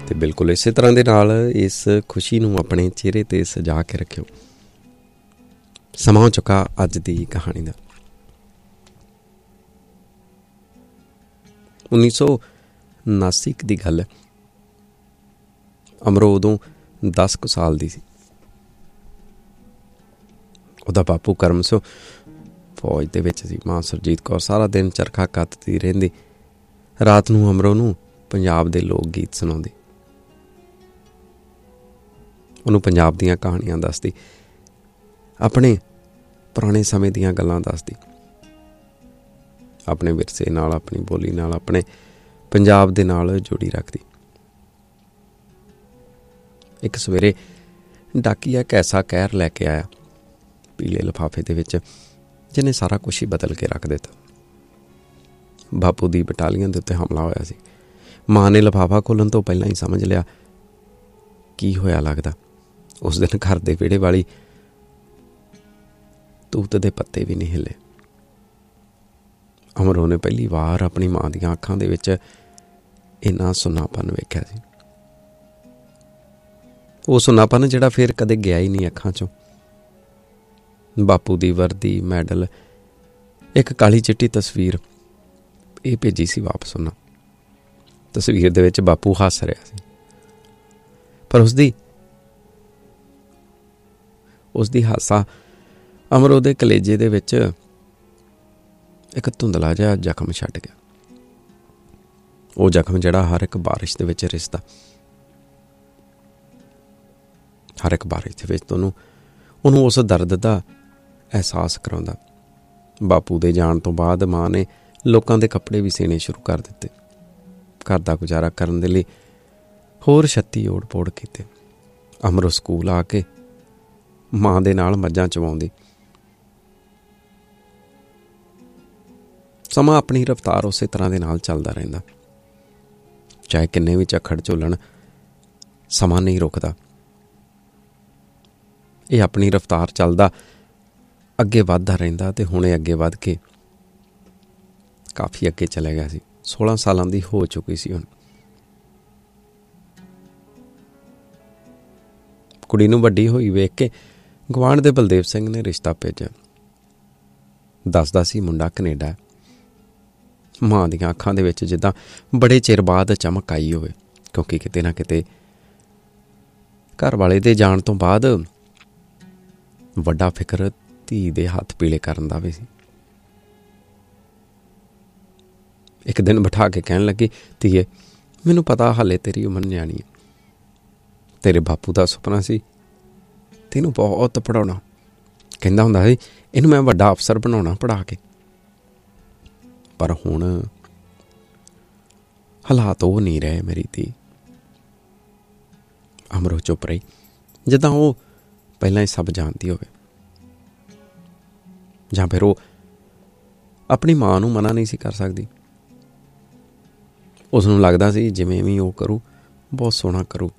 ਤੇ ਬਿਲਕੁਲ ਇਸੇ ਤਰ੍ਹਾਂ ਦੇ ਨਾਲ ਇਸ ਖੁਸ਼ੀ ਨੂੰ ਆਪਣੇ ਚਿਹਰੇ 'ਤੇ ਸਜਾ ਕੇ ਰੱਖਿਓ। ਸਮਾਂ ਹੋ ਚੁੱਕਾ ਅੱਜ ਦੀ ਕਹਾਣੀ ਦਾ। 1979 ਦੀ ਗੱਲ ਹੈ। ਅਮਰੋ ਉਦੋਂ 10 ਕੁ ਸਾਲ ਦੀ ਸੀ। ਉਹਦਾ ਬਾਪੂ ਕਰਮ ਸਿੰਘ ਫੌਜ ਦੇ ਵਿੱਚ ਸੀ। ਮਾਂ ਸੁਰਜੀਤ ਕੌਰ ਸਾਰਾ ਦਿਨ ਚਰਖਾ ਕੱਤਦੀ ਰਹਿੰਦੀ। ਰਾਤ ਨੂੰ ਅਮਰੋ ਨੂੰ ਪੰਜਾਬ ਦੇ ਲੋਕ ਗੀਤ ਸੁਣਾਉਂਦੀ, ਉਹਨੂੰ ਪੰਜਾਬ ਦੀਆਂ ਕਹਾਣੀਆਂ ਦੱਸਦੀ, ਆਪਣੇ ਪੁਰਾਣੇ ਸਮੇਂ ਦੀਆਂ ਗੱਲਾਂ ਦੱਸਦੀ, ਆਪਣੇ ਵਿਰਸੇ ਨਾਲ, ਆਪਣੀ ਬੋਲੀ ਨਾਲ, ਆਪਣੇ ਪੰਜਾਬ ਦੇ ਨਾਲ ਜੋੜੀ ਰੱਖਦੀ। ਇੱਕ ਸਵੇਰੇ ਡਾਕੀਆ ਇੱਕ ਐਸਾ ਕਹਿਰ ਲੈ ਕੇ ਆਇਆ ਪੀਲੇ ਲਿਫਾਫੇ ਦੇ ਵਿੱਚ, ਜਿਹਨੇ ਸਾਰਾ ਕੁਛ ਹੀ ਬਦਲ ਕੇ ਰੱਖ ਦਿੱਤਾ। ਬਾਪੂ ਦੀ ਬਟਾਲੀਅਨ ਦੇ ਉੱਤੇ ਹਮਲਾ ਹੋਇਆ ਸੀ। ਮਾਂ ਨੇ ਲਿਫਾਫਾ ਖੋਲ੍ਹਣ ਤੋਂ ਪਹਿਲਾਂ ਹੀ ਸਮਝ ਲਿਆ ਕੀ ਹੋਇਆ। ਲੱਗਦਾ ਉਸ ਦਿਨ ਘਰ ਦੇ ਵਿਹੜੇ ਵਾਲੀ ਤੂਤ ਦੇ ਪੱਤੇ ਵੀ ਨਹੀਂ ਹਿੱਲੇ। ਅਮਰੋ ਨੇ ਪਹਿਲੀ ਵਾਰ ਆਪਣੀ ਮਾਂ ਦੀਆਂ ਅੱਖਾਂ ਦੇ ਵਿੱਚ ਇੰਨਾ ਸੁੰਨਾਪਨ ਵੇਖਿਆ ਸੀ। ਉਹ ਸੁੰਨਾਪਨ ਜਿਹੜਾ ਫਿਰ ਕਦੇ ਗਿਆ ਹੀ ਨਹੀਂ ਅੱਖਾਂ 'ਚੋਂ। ਬਾਪੂ ਦੀ ਵਰਦੀ, ਮੈਡਲ, ਇੱਕ ਕਾਲੀ ਚਿੱਟੀ ਤਸਵੀਰ, ਇਹ ਭੇਜੀ ਸੀ ਵਾਪਸ ਉਹਨਾਂ। ਤਸਵੀਰ ਦੇ ਵਿੱਚ ਬਾਪੂ ਹੱਸ ਰਿਹਾ ਸੀ, ਪਰ ਉਸਦੀ ਹਾਸਾ ਅਮਰੋ ਦੇ ਕਲੇਜੇ ਦੇ ਵਿੱਚ ਇੱਕ ਧੁੰਦਲਾ ਜਿਹਾ ਜ਼ਖਮ ਛੱਡ ਗਿਆ। ਉਹ ਜ਼ਖਮ ਜਿਹੜਾ ਹਰ ਇੱਕ ਬਾਰਿਸ਼ ਦੇ ਵਿੱਚ ਰਿਸਦਾ, ਹਰ ਇੱਕ ਬਾਰਿਸ਼ ਦੇ ਵਿੱਚ ਉਹਨੂੰ ਉਸ ਦਰਦ ਦਾ ਅਹਿਸਾਸ ਕਰਾਉਂਦਾ। ਬਾਪੂ ਦੇ ਜਾਣ ਤੋਂ ਬਾਅਦ ਮਾਂ ਨੇ ਲੋਕਾਂ ਦੇ ਕੱਪੜੇ ਵੀ ਸੀਣੇ ਸ਼ੁਰੂ ਕਰ ਦਿੱਤੇ। ਘਰ ਦਾ ਗੁਜ਼ਾਰਾ ਕਰਨ ਦੇ ਲਈ ਹੋਰ 36 ਓੜ-ਪੋੜ ਕੀਤੇ। ਅਮਰੋ ਸਕੂਲ ਆ ਕੇ ਮਾਂ ਦੇ ਨਾਲ ਮੱਝਾਂ ਚਵਾਉਂਦੀ। ਸਮਾਂ ਆਪਣੀ ਰਫ਼ਤਾਰ ਉਸੇ ਤਰ੍ਹਾਂ ਦੇ ਨਾਲ ਚੱਲਦਾ ਰਹਿੰਦਾ। ਚਾਹੇ ਕਿੰਨੇ ਵੀ ਝੱਖੜ ਝੋਲਣ, ਸਮਾਂ ਨਹੀਂ ਰੁਕਦਾ। ਇਹ ਆਪਣੀ ਰਫ਼ਤਾਰ ਚੱਲਦਾ ਅੱਗੇ ਵੱਧਦਾ ਰਹਿੰਦਾ ਤੇ ਹੁਣ ਇਹ ਅੱਗੇ ਵੱਧ ਕੇ ਕਾਫੀ ਅੱਗੇ ਚਲੇ ਗਿਆ ਸੀ। 16 ਸਾਲਾਂ ਦੀ ਹੋ ਚੁੱਕੀ ਸੀ ਹੁਣ। ਕੁੜੀ ਨੂੰ ਵੱਡੀ ਹੋਈ ਵੇਖ ਕੇ ਗੁਆਂਢ ਦੇ ਬਲਦੇਵ ਸਿੰਘ ਨੇ ਰਿਸ਼ਤਾ ਭੇਜਿਆ। ਦੱਸਦਾ ਸੀ ਮੁੰਡਾ ਕੈਨੇਡਾ। ਮਾਂ ਦੀਆਂ ਅੱਖਾਂ ਦੇ ਵਿੱਚ ਜਿੱਦਾਂ ਬੜੇ ਚਿਰ ਬਾਅਦ ਚਮਕ ਆਈ ਹੋਵੇ, ਕਿਉਂਕਿ ਕਿਤੇ ਨਾ ਕਿਤੇ ਘਰ ਵਾਲੇ ਦੇ ਜਾਣ ਤੋਂ ਬਾਅਦ ਵੱਡਾ ਫਿਕਰ ਧੀ ਦੇ ਹੱਥ ਪੀਲੇ ਕਰਨ ਦਾ ਵੀ ਸੀ। ਇੱਕ ਦਿਨ ਬਿਠਾ ਕੇ ਕਹਿਣ ਲੱਗੀ, ਧੀਏ, ਮੈਨੂੰ ਪਤਾ ਹਾਲੇ ਤੇਰੀ ਉਮਰ ਨਿਆਣੀ ਹੈ। ਤੇਰੇ ਬਾਪੂ ਦਾ ਸੁਪਨਾ ਸੀ ਤੈਨੂੰ ਬਹੁਤ ਪੜ੍ਹਾਉਣਾ। ਕਹਿੰਦਾ ਹੁੰਦਾ ਸੀ ਇਹਨੂੰ ਮੈਂ ਵੱਡਾ ਅਫਸਰ ਬਣਾਉਣਾ ਪੜ੍ਹਾ ਕੇ। ਪਰ ਹੁਣ ਹਾਲਾਤ ਉਹ ਨਹੀਂ ਰਹੇ ਮੇਰੀ ਧੀ। ਅਮਰੋ ਚੁੱਪ ਰਹੀ, ਜਿੱਦਾਂ ਉਹ ਪਹਿਲਾਂ ਹੀ ਸਭ ਜਾਣਦੀ ਹੋਵੇ, ਜਾਂ ਫਿਰ ਉਹ ਆਪਣੀ ਮਾਂ ਨੂੰ ਮਨਾ ਨਹੀਂ ਸੀ ਕਰ ਸਕਦੀ। ਉਸ ਨੂੰ ਲੱਗਦਾ ਸੀ ਜਿਵੇਂ ਵੀ ਉਹ ਕਰੂ ਬਹੁਤ ਸੋਹਣਾ ਕਰੂ।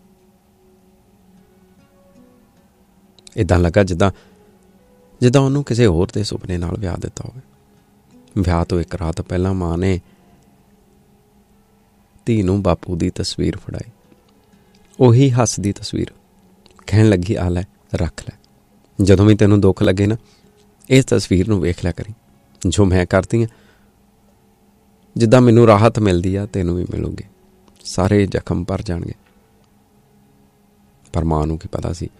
ਇੱਦਾਂ ਲੱਗਾ ਜਿੱਦਾਂ ਉਹਨੂੰ ਕਿਸੇ ਹੋਰ ਦੇ ਸੁਪਨੇ ਨਾਲ ਵਿਆਹ ਦਿੱਤਾ ਹੋਵੇ। ਵਿਆਹ ਤੋਂ ਇੱਕ ਰਾਤ ਪਹਿਲਾਂ ਮਾਂ ਨੇ ਧੀ ਨੂੰ ਬਾਪੂ ਦੀ ਤਸਵੀਰ ਫੜਾਈ, ਉਹੀ ਹੱਸਦੀ ਤਸਵੀਰ। ਕਹਿਣ ਲੱਗੀ, ਆ ਲੈ, ਰੱਖ ਲੈ। ਜਦੋਂ ਵੀ ਤੈਨੂੰ ਦੁੱਖ ਲੱਗੇ ਨਾ, ਇਸ ਤਸਵੀਰ ਨੂੰ ਵੇਖ ਲਿਆ ਕਰੀ। ਜੋ ਮੈਂ ਕਰਦੀ ਹਾਂ, ਜਿੱਦਾਂ ਮੈਨੂੰ ਰਾਹਤ ਮਿਲਦੀ ਆ ਤੈਨੂੰ ਵੀ ਮਿਲੂਗੀ। ਸਾਰੇ ਜ਼ਖਮ ਭਰ ਜਾਣਗੇ। ਪਰ ਮਾਂ ਨੂੰ ਕੀ ਪਤਾ ਸੀ,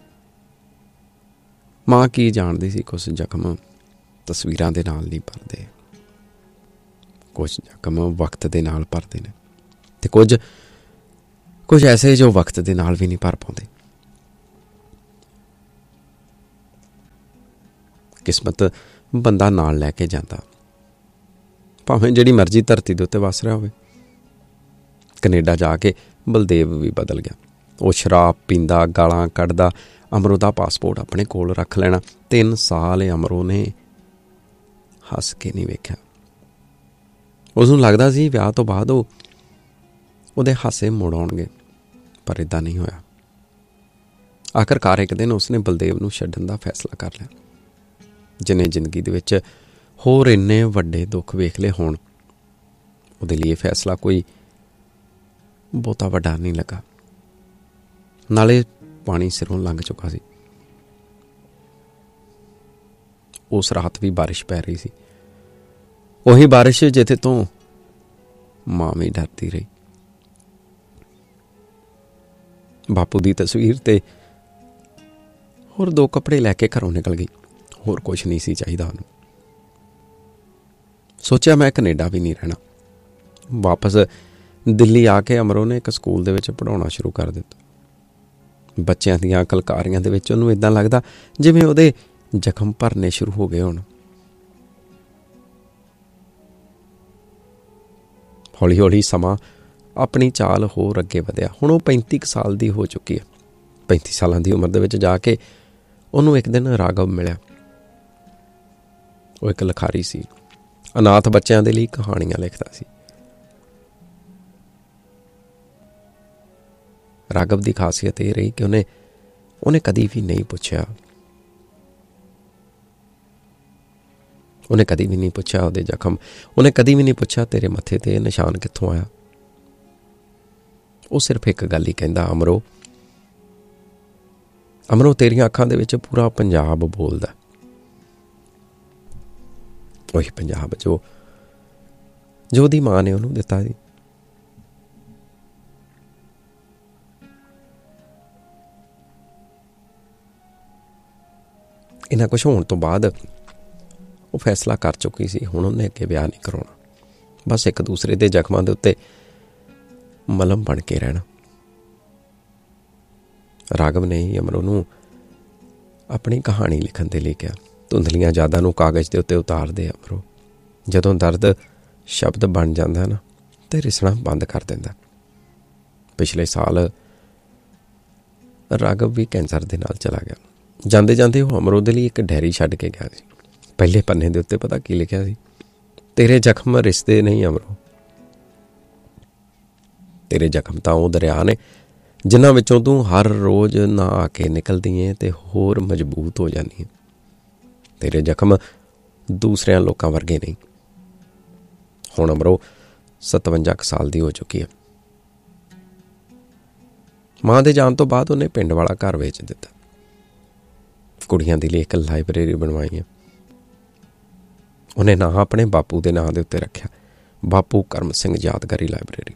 ਮਾਂ ਕੀ ਜਾਣਦੀ ਸੀ, ਕੁਛ ਜ਼ਖਮ ਤਸਵੀਰਾਂ ਦੇ ਨਾਲ ਨਹੀਂ ਭਰਦੇ, ਕੁਛ ਜ਼ਖਮ ਵਕਤ ਦੇ ਨਾਲ ਭਰਦੇ ਨੇ, ਤੇ ਕੁਝ ਐਸੇ ਜੋ ਵਕਤ ਦੇ ਨਾਲ ਵੀ ਨਹੀਂ ਭਰ ਪਾਉਂਦੇ। ਕਿਸਮਤ ਬੰਦਾ ਨਾਲ ਲੈ ਕੇ ਜਾਂਦਾ, ਭਾਵੇਂ ਜਿਹੜੀ ਮਰਜ਼ੀ ਧਰਤੀ ਦੇ ਉੱਤੇ ਵਸ ਰਿਹਾ ਹੋਵੇ। ਕੈਨੇਡਾ ਜਾ ਕੇ ਬਲਦੇਵ ਵੀ ਬਦਲ ਗਿਆ। ਉਹ ਸ਼ਰਾਬ ਪੀਂਦਾ, ਗਾਲਾਂ ਕੱਢਦਾ। ਅਮਰੋ ਦਾ ਪਾਸਪੋਰਟ ਆਪਣੇ ਕੋਲ ਰੱਖ ਲੈਣਾ। 3 ਸਾਲ ਅਮਰੋ ਨੇ ਹੱਸ ਕੇ ਨਹੀਂ ਵੇਖਿਆ। ਉਸਨੂੰ ਲੱਗਦਾ ਸੀ ਵਿਆਹ ਤੋਂ ਬਾਅਦ ਉਹਦੇ ਹਾਸੇ ਮੁੜ ਆਉਣਗੇ, ਪਰ ਇੱਦਾਂ ਨਹੀਂ ਹੋਇਆ। ਆਖਰਕਾਰ ਇੱਕ ਦਿਨ ਉਸਨੇ ਬਲਦੇਵ ਨੂੰ ਛੱਡਣ ਦਾ ਫੈਸਲਾ ਕਰ ਲਿਆ। ਜਿਹਨੇ ਜ਼ਿੰਦਗੀ ਦੇ ਵਿੱਚ ਹੋਰ ਇੰਨੇ ਵੱਡੇ ਦੁੱਖ ਵੇਖ ਲਏ ਹੋਣ, ਉਹਦੇ ਲਈ ਇਹ ਫੈਸਲਾ ਕੋਈ ਬਹੁਤਾ ਵੱਡਾ ਨਹੀਂ ਲੱਗਾ। ਨਾਲੇ ਪਾਣੀ ਸਿਰੋਂ ਲੰਘ ਚੁੱਕਾ ਸੀ। ਉਸ ਰਾਤ ਵੀ ਬਾਰਿਸ਼ ਪੈ ਰਹੀ ਸੀ, ਉਹੀ ਬਾਰਿਸ਼ ਜਿੱਥੇ ਤੋਂ ਮਾਂ ਵੀ ਡਰਦੀ ਰਹੀ। ਬਾਪੂ ਦੀ ਤਸਵੀਰ ਤੇ ਹੋਰ 2 ਕੱਪੜੇ ਲੈ ਕੇ ਘਰੋਂ ਨਿਕਲ ਗਈ। ਹੋਰ ਕੁਛ ਨਹੀਂ ਸੀ ਚਾਹੀਦਾ ਉਹਨੂੰ। ਸੋਚਿਆ ਮੈਂ ਕੈਨੇਡਾ ਵੀ ਨਹੀਂ ਰਹਿਣਾ। ਵਾਪਸ ਦਿੱਲੀ ਆ ਕੇ ਅਮਰੋ ਨੇ ਇੱਕ ਸਕੂਲ ਦੇ ਵਿੱਚ ਪੜ੍ਹਾਉਣਾ ਸ਼ੁਰੂ ਕਰ ਦਿੱਤਾ। ਬੱਚਿਆਂ ਦੀਆਂ ਕਲਕਾਰੀਆਂ ਦੇ ਵਿੱਚ ਉਹਨੂੰ ਇੱਦਾਂ ਲੱਗਦਾ ਜਿਵੇਂ ਉਹਦੇ ਜ਼ਖਮ ਭਰਨੇ ਸ਼ੁਰੂ ਹੋ ਗਏ ਹੋਣ। ਹੌਲੀ ਹੌਲੀ ਸਮਾਂ ਆਪਣੀ ਚਾਲ ਹੋਰ ਅੱਗੇ ਵਧਿਆ। ਹੁਣ ਉਹ 35 ਸਾਲ ਦੀ ਹੋ ਚੁੱਕੀ ਹੈ। 35 ਸਾਲਾਂ ਦੀ ਉਮਰ ਦੇ ਵਿੱਚ ਜਾ ਕੇ ਉਹਨੂੰ ਇੱਕ ਦਿਨ ਰਾਘਵ ਮਿਲਿਆ। ਉਹ ਇੱਕ ਲਿਖਾਰੀ ਸੀ, ਅਨਾਥ ਬੱਚਿਆਂ ਦੇ ਲਈ ਕਹਾਣੀਆਂ ਲਿਖਦਾ ਸੀ। ਰਾਘਵ ਦੀ ਖਾਸੀਅਤ ਇਹ ਰਹੀ ਕਿ ਉਹਨੇ ਕਦੀ ਵੀ ਨਹੀਂ ਪੁੱਛਿਆ, ਉਹਨੇ ਕਦੀ ਵੀ ਨਹੀਂ ਪੁੱਛਿਆ ਉਹਦੇ ਜ਼ਖਮ, ਉਹਨੇ ਕਦੀ ਵੀ ਨਹੀਂ ਪੁੱਛਿਆ ਤੇਰੇ ਮੱਥੇ ਤੇ ਨਿਸ਼ਾਨ ਕਿੱਥੋਂ ਆਇਆ। ਉਹ ਸਿਰਫ ਇੱਕ ਗੱਲ ਹੀ ਕਹਿੰਦਾ, ਅਮਰੋ ਤੇਰੀਆਂ ਅੱਖਾਂ ਦੇ ਵਿੱਚ ਪੂਰਾ ਪੰਜਾਬ ਬੋਲਦਾ। ਉਹੀ ਪੰਜਾਬ ਜੋ ਉਹਦੀ ਮਾਂ ਨੇ ਉਹਨੂੰ ਦਿੱਤਾ ਸੀ। ਇੰਨਾ ਕੁਛ ਹੋਣ ਤੋਂ ਬਾਅਦ ਉਹ ਫੈਸਲਾ ਕਰ ਚੁੱਕੀ ਸੀ, ਹੁਣ ਉਹਨੇ ਅੱਗੇ ਵਿਆਹ ਨਹੀਂ ਕਰਾਉਣਾ। ਬਸ ਇੱਕ ਦੂਸਰੇ ਦੇ ਜ਼ਖਮਾਂ ਦੇ ਉੱਤੇ ਮਲਮ ਬਣ ਕੇ ਰਹਿਣਾ। ਰਾਘਵ ਨੇ ਹੀ ਅਮਰੋ ਨੂੰ ਆਪਣੀ ਕਹਾਣੀ ਲਿਖਣ ਦੇ ਲਈ ਕਿਹਾ। ਧੁੰਦਲੀਆਂ ਯਾਦਾਂ ਨੂੰ ਕਾਗਜ਼ ਦੇ ਉੱਤੇ ਉਤਾਰਦੇ ਅਮਰੋ। ਜਦੋਂ ਦਰਦ ਸ਼ਬਦ ਬਣ ਜਾਂਦਾ ਨਾ ਤੇ ਰਿਸਣਾ ਬੰਦ ਕਰ ਦਿੰਦਾ। ਪਿਛਲੇ ਸਾਲ ਰਾਘਵ ਵੀ ਕੈਂਸਰ ਦੇ ਨਾਲ ਚਲਾ ਗਿਆ। ਜਾਂਦੇ ਜਾਂਦੇ ਉਹ ਅਮਰੋ ਦੇ ਲਈ ਇੱਕ ਡਾਇਰੀ ਛੱਡ ਕੇ ਗਿਆ ਸੀ। ਪਹਿਲੇ ਪੰਨੇ ਦੇ ਉੱਤੇ ਪਤਾ ਕੀ ਲਿਖਿਆ ਸੀ? ਤੇਰੇ ਜ਼ਖਮ ਰਿਸ਼ਤੇ ਨਹੀਂ ਅਮਰੋ, ਤੇਰੇ ਜ਼ਖਮ ਤਾਂ ਉਹ ਦਰਿਆ ਨੇ ਜਿਨ੍ਹਾਂ ਵਿੱਚੋਂ ਤੂੰ ਹਰ ਰੋਜ਼ ਨਹਾ ਕੇ ਨਿਕਲਦੀ ਏ ਤੇ ਹੋਰ ਮਜ਼ਬੂਤ ਹੋ ਜਾਂਦੀ ਹੈ। ਤੇਰੇ ਜ਼ਖਮ ਦੂਸਰਿਆਂ ਲੋਕਾਂ ਵਰਗੇ ਨਹੀਂ। ਹੁਣ ਅਮਰੋ 57 ਸਾਲ ਦੀ ਹੋ ਚੁੱਕੀ ਹੈ। ਮਾਂ ਦੇ ਜਾਣ ਤੋਂ ਬਾਅਦ ਉਹਨੇ ਪਿੰਡ ਵਾਲਾ ਘਰ ਵੇਚ ਦਿੱਤਾ। ਕੁੜੀਆਂ ਦੇ ਲਈ ਇੱਕ ਲਾਇਬ੍ਰੇਰੀ ਬਣਵਾਈ ਹੈ। ਉਹਨੇ ਨਾਂ ਆਪਣੇ ਬਾਪੂ ਦੇ ਨਾਂ ਦੇ ਉੱਤੇ ਰੱਖਿਆ, ਬਾਪੂ ਕਰਮ ਸਿੰਘ ਯਾਦਗਾਰੀ ਲਾਇਬ੍ਰੇਰੀ।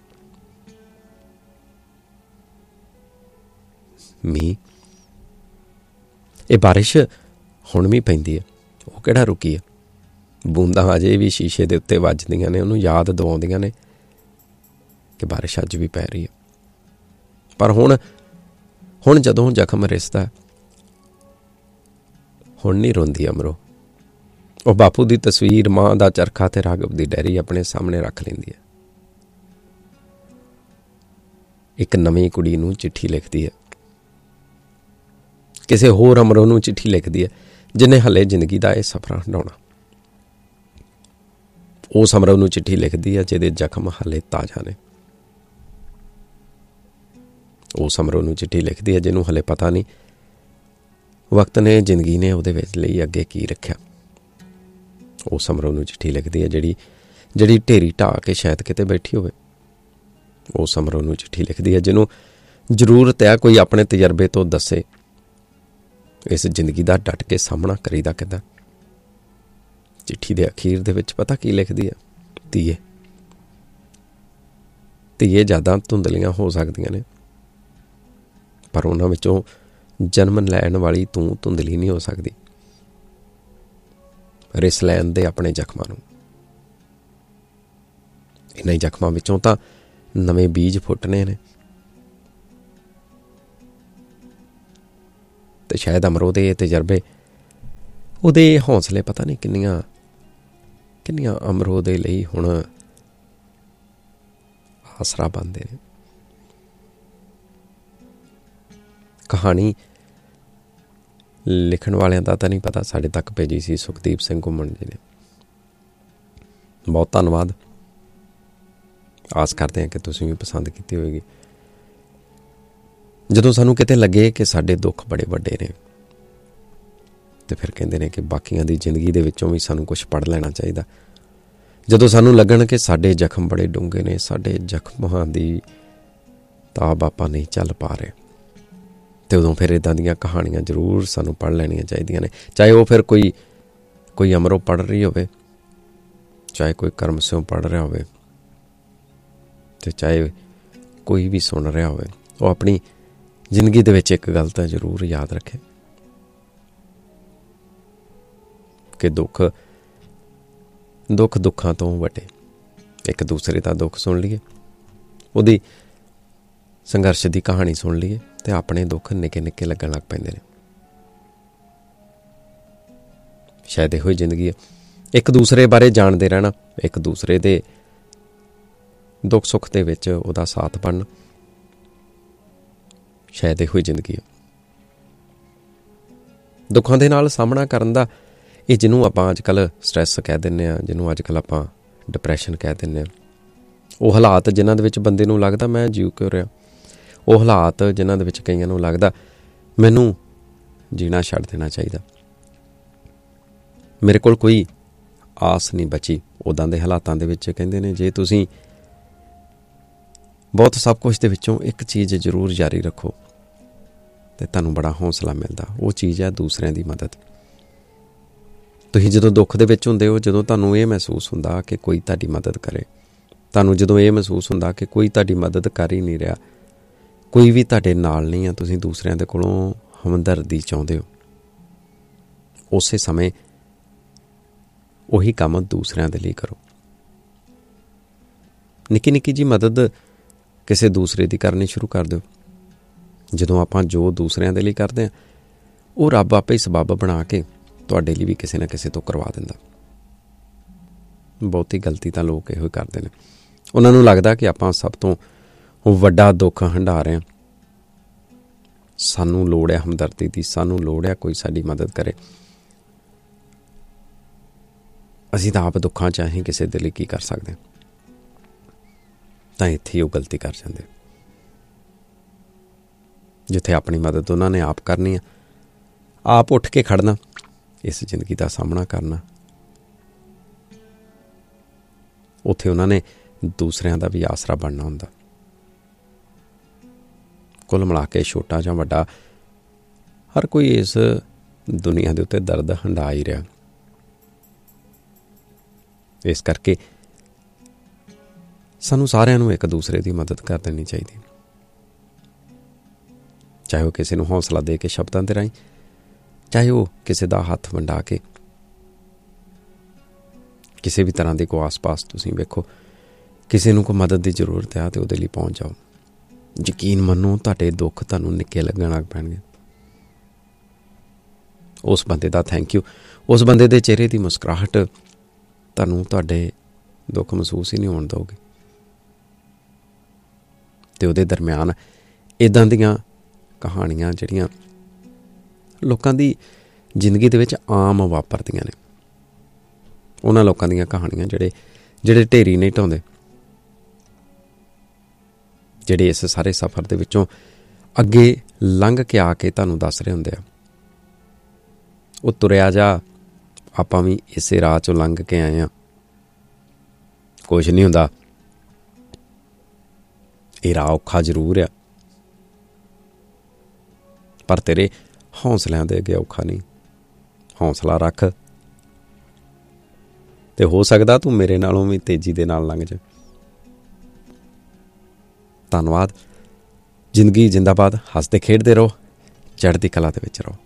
ਮੀਂਹ, ਇਹ ਬਾਰਿਸ਼ ਹੁਣ ਵੀ ਪੈਂਦੀ ਹੈ, ਉਹ ਕਿਹੜਾ ਰੁਕੀ ਹੈ। ਬੂੰਦਾਂ ਅਜੇ ਵੀ ਸ਼ੀਸ਼ੇ ਦੇ ਉੱਤੇ ਵੱਜਦੀਆਂ ਨੇ, ਉਹਨੂੰ ਯਾਦ ਦਿਵਾਉਂਦੀਆਂ ਨੇ ਕਿ ਬਾਰਿਸ਼ ਅੱਜ ਵੀ ਪੈ ਰਹੀ ਹੈ। ਪਰ ਹੁਣ ਜਦੋਂ ਜ਼ਖਮ ਰਿਸਦਾ, ਹੁਣ ਨਹੀਂ ਰੋਂਦੀ ਅਮਰੋ। ਉਹ ਬਾਪੂ ਦੀ ਤਸਵੀਰ, ਮਾਂ ਦਾ ਚਰਖਾ ਤੇ ਰਾਘਵ ਦੀ ਡਾਇਰੀ ਆਪਣੇ ਸਾਹਮਣੇ ਰੱਖ ਲੈਂਦੀ ਹੈ। ਇੱਕ ਨਵੀਂ ਕੁੜੀ ਨੂੰ ਚਿੱਠੀ ਲਿਖਦੀ ਹੈ, ਕਿਸੇ ਹੋਰ ਅਮਰੋ ਨੂੰ ਚਿੱਠੀ ਲਿਖਦੀ ਹੈ ਜਿਹਨੇ ਹਲੇ ਜ਼ਿੰਦਗੀ ਦਾ ਇਹ ਸਫ਼ਰ ਹੰਢਾਉਣਾ। ਉਸ ਅਮਰੋ ਨੂੰ ਚਿੱਠੀ ਲਿਖਦੀ ਹੈ ਜਿਹਦੇ ਜ਼ਖਮ ਹਲੇ ਤਾਜ਼ਾ ਨੇ। ਉਸ ਅਮਰੋ ਨੂੰ ਚਿੱਠੀ ਲਿਖਦੀ ਹੈ ਜਿਹਨੂੰ ਹਲੇ ਪਤਾ ਨਹੀਂ ਵਕਤ ਨੇ, ਜ਼ਿੰਦਗੀ ਨੇ ਉਹਦੇ ਵਿੱਚ ਲਈ ਅੱਗੇ ਕੀ ਰੱਖਿਆ। ਉਸ ਅਮਰੋ ਨੂੰ ਚਿੱਠੀ ਲਿਖਦੀ ਹੈ ਜਿਹੜੀ ਢੇਰੀ ਢਾਹ ਕੇ ਸ਼ਾਇਦ ਕਿਤੇ ਬੈਠੀ ਹੋਵੇ। ਉਸ ਅਮਰੋ ਨੂੰ ਚਿੱਠੀ ਲਿਖਦੀ ਹੈ ਜਿਹਨੂੰ ਜ਼ਰੂਰਤ ਹੈ ਕੋਈ ਆਪਣੇ ਤਜਰਬੇ ਤੋਂ ਦੱਸੇ ਇਸ ਜ਼ਿੰਦਗੀ ਦਾ ਡਟ ਕੇ ਸਾਹਮਣਾ ਕਰੀਦਾ ਕਿੱਦਾਂ। ਚਿੱਠੀ ਦੇ ਅਖੀਰ ਦੇ ਵਿੱਚ ਪਤਾ ਕੀ ਲਿਖਦੀ ਹੈ? ਧੀਏ ਯਾਦਾਂ ਧੁੰਦਲੀਆਂ ਹੋ ਸਕਦੀਆਂ ਨੇ, ਪਰ ਉਹਨਾਂ ਵਿੱਚੋਂ ਜਨਮ ਲੈਣ ਵਾਲੀ ਤੂੰ ਧੁੰਦਲੀ ਨਹੀਂ ਹੋ ਸਕਦੀ। ਰਿਸ ਲੈਣ ਦੇ ਆਪਣੇ ਜ਼ਖਮਾਂ ਨੂੰ। ਇਹਨਾਂ ਹੀ ਜ਼ਖਮਾਂ ਵਿੱਚੋਂ ਤਾਂ ਨਵੇਂ ਬੀਜ ਫੁੱਟਣੇ ਨੇ। ਤੇ ਸ਼ਾਇਦ ਅਮਰੋ ਦੇ ਤਜਰਬੇ, ਉਹਦੇ ਹੌਸਲੇ ਪਤਾ ਨਹੀਂ ਕਿੰਨੀਆਂ ਅਮਰੋ ਦੇ ਲਈ ਹੁਣ ਆਸਰਾ ਬਣਦੇ ਨੇ। ਕਹਾਣੀ ਲਿਖਣ ਵਾਲਿਆਂ ਦਾ ਤਾਂ ਨਹੀਂ ਪਤਾ, ਸਾਡੇ ਤੱਕ ਭੇਜੀ ਸੀ ਸੁਖਦੀਪ ਸਿੰਘ ਘੁੰਮਣ ਜੀ ਨੇ। ਬਹੁਤ ਧੰਨਵਾਦ। ਆਸ ਕਰਦੇ ਹਾਂ ਕਿ ਤੁਸੀਂ ਵੀ ਪਸੰਦ ਕੀਤੀ ਹੋਵੇਗੀ। ਜਦੋਂ ਸਾਨੂੰ ਕਿਤੇ ਲੱਗੇ ਕਿ ਸਾਡੇ ਦੁੱਖ ਬੜੇ ਵੱਡੇ ਨੇ ਤੇ ਫਿਰ ਕਹਿੰਦੇ ਨੇ ਕਿ ਬਾਕੀਆਂ ਦੀ ਜ਼ਿੰਦਗੀ ਦੇ ਵਿੱਚੋਂ ਵੀ ਸਾਨੂੰ ਕੁਝ ਪੜ੍ਹ ਲੈਣਾ ਚਾਹੀਦਾ। ਜਦੋਂ ਸਾਨੂੰ ਲੱਗਣ ਕਿ ਸਾਡੇ ਜ਼ਖਮ ਬੜੇ ਡੂੰਘੇ ਨੇ, ਸਾਡੇ ਜ਼ਖਮਾਂ ਦੀ ਤਾਂ ਆਪ ਆਪਾਂ ਨਹੀਂ ਚੱਲ ਪਾ ਰਹੇ। ਅਤੇ ਉਦੋਂ ਫਿਰ ਇੱਦਾਂ ਦੀਆਂ ਕਹਾਣੀਆਂ ਜ਼ਰੂਰ ਸਾਨੂੰ ਪੜ੍ਹ ਲੈਣੀਆਂ ਚਾਹੀਦੀਆਂ ਨੇ, ਚਾਹੇ ਉਹ ਫਿਰ ਕੋਈ ਅਮਰੋਂ ਪੜ੍ਹ ਰਹੀ ਹੋਵੇ, ਚਾਹੇ ਕੋਈ ਕਰਮ ਸਿਉਂ ਪੜ੍ਹ ਰਿਹਾ ਹੋਵੇ, ਅਤੇ ਚਾਹੇ ਕੋਈ ਵੀ ਸੁਣ ਰਿਹਾ ਹੋਵੇ। ਉਹ ਆਪਣੀ ਜ਼ਿੰਦਗੀ ਦੇ ਵਿੱਚ ਇੱਕ ਗੱਲ ਤਾਂ ਜ਼ਰੂਰ ਯਾਦ ਰੱਖੇ ਕਿ ਦੁੱਖਾਂ ਤੋਂ ਵੱਡੇ ਇੱਕ ਦੂਸਰੇ ਦਾ ਦੁੱਖ ਸੁਣ ਲਈਏ, ਉਹਦੀ ਸੰਘਰਸ਼ ਦੀ ਕਹਾਣੀ ਸੁਣ ਲਈਏ, ਅਤੇ ਆਪਣੇ ਦੁੱਖ ਨਿੱਕੇ ਨਿੱਕੇ ਲੱਗਣ ਲੱਗ ਪੈਂਦੇ ਨੇ। ਸ਼ਾਇਦ ਇਹੋ ਹੀ ਜ਼ਿੰਦਗੀ ਹੈ, ਇੱਕ ਦੂਸਰੇ ਬਾਰੇ ਜਾਣਦੇ ਰਹਿਣਾ, ਇੱਕ ਦੂਸਰੇ ਦੇ ਦੁੱਖ ਸੁੱਖ ਦੇ ਵਿੱਚ ਉਹਦਾ ਸਾਥ ਬਣਨਾ, ਸ਼ਾਇਦ ਇਹੋ ਹੀ ਜ਼ਿੰਦਗੀ ਹੈ। ਦੁੱਖਾਂ ਦੇ ਨਾਲ ਸਾਹਮਣਾ ਕਰਨ ਦਾ, ਇਹ ਜਿਹਨੂੰ ਆਪਾਂ ਅੱਜ ਕੱਲ੍ਹ ਸਟ੍ਰੈਸ ਕਹਿ ਦਿੰਦੇ ਹਾਂ, ਜਿਹਨੂੰ ਅੱਜ ਕੱਲ੍ਹ ਆਪਾਂ ਡਿਪਰੈਸ਼ਨ ਕਹਿ ਦਿੰਦੇ ਹਾਂ, ਉਹ ਹਾਲਾਤ ਜਿਨ੍ਹਾਂ ਦੇ ਵਿੱਚ ਬੰਦੇ ਨੂੰ ਲੱਗਦਾ ਮੈਂ ਜੀਅ ਕਿਉਂ ਰਿਹਾ, ਉਹ ਹਾਲਾਤ ਜਿਨ੍ਹਾਂ ਦੇ ਵਿੱਚ ਕਈਆਂ ਨੂੰ ਲੱਗਦਾ ਮੈਨੂੰ ਜੀਣਾ ਛੱਡ ਦੇਣਾ ਚਾਹੀਦਾ, ਮੇਰੇ ਕੋਲ ਕੋਈ ਆਸ ਨਹੀਂ ਬਚੀ। ਉੱਦਾਂ ਦੇ ਹਾਲਾਤਾਂ ਦੇ ਵਿੱਚ ਕਹਿੰਦੇ ਨੇ ਜੇ ਤੁਸੀਂ ਬਹੁਤ ਸਭ ਕੁਝ ਦੇ ਵਿੱਚੋਂ ਇੱਕ ਚੀਜ਼ ਜ਼ਰੂਰ ਜਾਰੀ ਰੱਖੋ ਅਤੇ ਤੁਹਾਨੂੰ ਬੜਾ ਹੌਸਲਾ ਮਿਲਦਾ। ਉਹ ਚੀਜ਼ ਹੈ ਦੂਸਰਿਆਂ ਦੀ ਮਦਦ। ਤੁਸੀਂ ਜਦੋਂ ਦੁੱਖ ਦੇ ਵਿੱਚ ਹੁੰਦੇ ਹੋ, ਜਦੋਂ ਤੁਹਾਨੂੰ ਇਹ ਮਹਿਸੂਸ ਹੁੰਦਾ ਕਿ ਕੋਈ ਤੁਹਾਡੀ ਮਦਦ ਕਰੇ, ਤੁਹਾਨੂੰ ਜਦੋਂ ਇਹ ਮਹਿਸੂਸ ਹੁੰਦਾ ਕਿ ਕੋਈ ਤੁਹਾਡੀ ਮਦਦ ਕਰ ਹੀ ਨਹੀਂ ਰਿਹਾ, ਕੋਈ ਵੀ ਤੁਹਾਡੇ ਨਾਲ ਨਹੀਂ ਆ, ਤੁਸੀਂ ਦੂਸਰਿਆਂ ਦੇ ਕੋਲੋਂ ਹਮਦਰਦੀ ਚਾਹੁੰਦੇ ਹੋ, ਉਸੇ ਸਮੇਂ ਉਹੀ ਕੰਮ ਦੂਸਰਿਆਂ ਦੇ ਲਈ ਕਰੋ। ਨਿੱਕੀ ਨਿੱਕੀ ਜੀ ਮਦਦ ਕਿਸੇ ਦੂਸਰੇ ਦੀ ਕਰਨੀ ਸ਼ੁਰੂ ਕਰ ਦਿਓ। ਜਦੋਂ ਆਪਾਂ ਜੋ ਦੂਸਰਿਆਂ ਦੇ ਲਈ ਕਰਦੇ ਹਾਂ, ਉਹ ਰੱਬ ਆਪੇ ਹੀ ਸਬੱਬ ਬਣਾ ਕੇ ਤੁਹਾਡੇ ਲਈ ਵੀ ਕਿਸੇ ਨਾ ਕਿਸੇ ਤੋਂ ਕਰਵਾ ਦਿੰਦਾ। ਬਹੁਤੀ ਗਲਤੀ ਤਾਂ ਲੋਕ ਇਹੋ ਹੀ ਕਰਦੇ ਨੇ। ਉਹਨਾਂ ਨੂੰ ਲੱਗਦਾ ਕਿ ਆਪਾਂ ਸਭ ਤੋਂ ਵੱਡਾ ਦੁੱਖ ਹੰਢਾ ਰਹੇ ਹਾਂ, ਸਾਨੂੰ ਲੋੜ ਹੈ ਹਮਦਰਦੀ ਦੀ, ਸਾਨੂੰ ਲੋੜ ਹੈ ਕੋਈ ਸਾਡੀ ਮਦਦ ਕਰੇ। ਅਸੀਂ ਤਾਂ ਆਪ ਦੁੱਖਾਂ 'ਚ ਅਸੀਂ ਕਿਸੇ ਦੇ ਲਈ ਕੀ ਕਰ ਸਕਦੇ ਹਾਂ। ਤਾਂ ਇੱਥੇ ਉਹ ਗਲਤੀ ਕਰ ਜਾਂਦੇ। ਜਿੱਥੇ ਆਪਣੀ ਮਦਦ ਉਹਨਾਂ ਨੇ ਆਪ ਕਰਨੀ ਆ, ਆਪ ਉੱਠ ਕੇ ਖੜਨਾ, ਇਸ ਜ਼ਿੰਦਗੀ ਦਾ ਸਾਹਮਣਾ ਕਰਨਾ, ਉੱਥੇ ਉਹਨਾਂ ਨੇ ਦੂਸਰਿਆਂ ਦਾ ਵੀ ਆਸਰਾ ਬਣਨਾ ਹੁੰਦਾ। ਕੁੱਲ ਮਿਲਾ ਕੇ ਛੋਟਾ ਜਾਂ ਵੱਡਾ ਹਰ ਕੋਈ ਇਸ ਦੁਨੀਆ ਦੇ ਉੱਤੇ ਦਰਦ ਹੰਢਾ ਹੀ ਰਿਹਾ। ਇਸ ਕਰਕੇ ਸਾਨੂੰ ਸਾਰਿਆਂ ਨੂੰ ਇੱਕ ਦੂਸਰੇ ਦੀ ਮਦਦ ਕਰ ਦੇਣੀ ਚਾਹੀਦੀ, ਚਾਹੇ ਉਹ ਕਿਸੇ ਨੂੰ ਹੌਸਲਾ ਦੇ ਕੇ ਸ਼ਬਦਾਂ ਦੇ ਰਾਹੀਂ, ਚਾਹੇ ਉਹ ਕਿਸੇ ਦਾ ਹੱਥ ਵੰਡਾ ਕੇ। ਕਿਸੇ ਵੀ ਤਰ੍ਹਾਂ ਦੇ ਕੋ ਆਸ-ਪਾਸ ਤੁਸੀਂ ਵੇਖੋ ਕਿਸੇ ਨੂੰ ਕੋਈ ਮਦਦ ਦੀ ਜ਼ਰੂਰਤ ਹੈ, ਤੇ ਉਹਦੇ ਲਈ ਪਹੁੰਚ ਜਾਓ। ਯਕੀਨ ਮੰਨੋ ਤੁਹਾਡੇ ਦੁੱਖ ਤੁਹਾਨੂੰ ਨਿੱਕੇ ਲੱਗਣ ਲੱਗ ਪੈਣਗੇ। ਉਸ ਬੰਦੇ ਦਾ ਥੈਂਕ ਯੂ, ਉਸ ਬੰਦੇ ਦੇ ਚਿਹਰੇ ਦੀ ਮੁਸਕਰਾਹਟ ਤੁਹਾਨੂੰ ਤੁਹਾਡੇ ਦੁੱਖ ਮਹਿਸੂਸ ਹੀ ਨਹੀਂ ਹੋਣ ਦਿਓਗੇ। ਅਤੇ ਉਹਦੇ ਦਰਮਿਆਨ ਇੱਦਾਂ ਦੀਆਂ ਕਹਾਣੀਆਂ ਜਿਹੜੀਆਂ ਲੋਕਾਂ ਦੀ ਜ਼ਿੰਦਗੀ ਦੇ ਵਿੱਚ ਆਮ ਵਾਪਰਦੀਆਂ ਨੇ, ਉਹਨਾਂ ਲੋਕਾਂ ਦੀਆਂ ਕਹਾਣੀਆਂ ਜਿਹੜੇ ਢੇਰੀ ਨਹੀਂ ਢਾਉਂਦੇ, ਜਿਹੜੇ ਇਸ ਸਾਰੇ ਸਫ਼ਰ ਦੇ ਵਿੱਚੋਂ ਅੱਗੇ ਲੰਘ ਕੇ ਆ ਕੇ ਤੁਹਾਨੂੰ ਦੱਸ ਰਹੇ ਹੁੰਦੇ ਆ, ਉਹ ਤੁਰਿਆ ਜਾ, ਆਪਾਂ ਵੀ ਇਸੇ ਰਾਹ 'ਚੋਂ ਲੰਘ ਕੇ ਆਏ ਹਾਂ, ਕੁਛ ਨਹੀਂ ਹੁੰਦਾ, ਇਹ ਰਾਹ ਔਖਾ ਜ਼ਰੂਰ ਆ, ਪਰ ਤੇਰੇ ਹੌਸਲਿਆਂ ਦੇ ਅੱਗੇ ਔਖਾ ਨਹੀਂ। ਹੌਸਲਾ ਰੱਖ, ਤੇ ਹੋ ਸਕਦਾ ਤੂੰ ਮੇਰੇ ਨਾਲੋਂ ਵੀ ਤੇਜ਼ੀ ਦੇ ਨਾਲ ਲੰਘ ਜਾ। ਧੰਨਵਾਦ। ਜ਼ਿੰਦਗੀ ਜਿੰਦਾਬਾਦ। ਹੱਸਦੇ ਖੇਡਦੇ ਰਹੋ, ਚੜ੍ਹਦੀ ਕਲਾ ਦੇ ਵਿੱਚ ਰਹੋ।